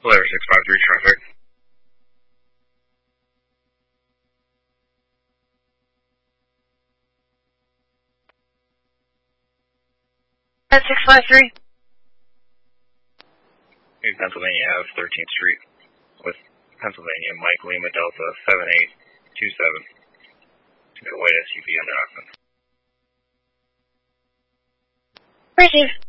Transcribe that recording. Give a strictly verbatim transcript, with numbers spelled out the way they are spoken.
Polaris six five three traffic. At six five three. In Pennsylvania Ave, thirteenth Street, with Pennsylvania Mike Lima Delta seven eight two seven. Got a white S U V under Oxman. Receive.